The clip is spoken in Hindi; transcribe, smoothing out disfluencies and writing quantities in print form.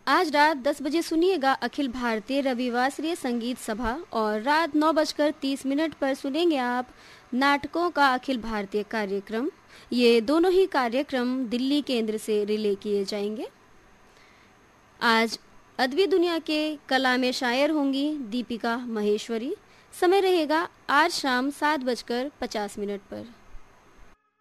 आज रात 10 बजे सुनिएगा अखिल भारतीय रविवासरीय संगीत सभा और रात 9:30 पर सुनेंगे आप नाटकों का अखिल भारतीय कार्यक्रम। ये दोनों ही कार्यक्रम दिल्ली केंद्र से रिले किए जाएंगे। आज अदबी दुनिया के कला में शायर होंगी दीपिका महेश्वरी। समय रहेगा आज शाम 7:50 पर।